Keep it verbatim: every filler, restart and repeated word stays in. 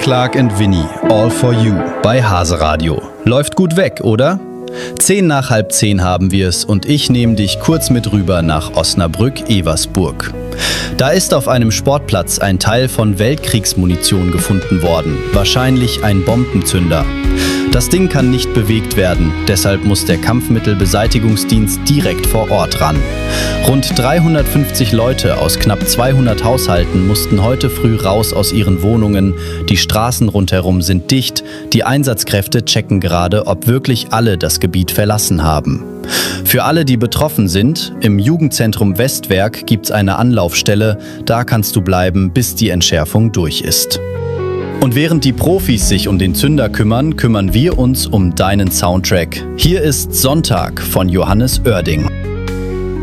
Clark and Vinny, All for You bei Hase Radio. Läuft gut weg, oder? Zehn nach halb zehn haben wir es und ich nehme dich kurz mit rüber nach Osnabrück-Eversburg. Da ist auf einem Sportplatz ein Teil von Weltkriegsmunition gefunden worden, wahrscheinlich ein Bombenzünder. Das Ding kann nicht bewegt werden, deshalb muss der Kampfmittelbeseitigungsdienst direkt vor Ort ran. Rund dreihundertfünfzig Leute aus knapp zweihundert Haushalten mussten heute früh raus aus ihren Wohnungen. Die Straßen rundherum sind dicht. Die Einsatzkräfte checken gerade, ob wirklich alle das Gebiet verlassen haben. Für alle, die betroffen sind, im Jugendzentrum Westwerk gibt's eine Anlaufstelle. Da kannst du bleiben, bis die Entschärfung durch ist. Und während die Profis sich um den Zünder kümmern, kümmern wir uns um deinen Soundtrack. Hier ist Sonntag von Johannes Oerding.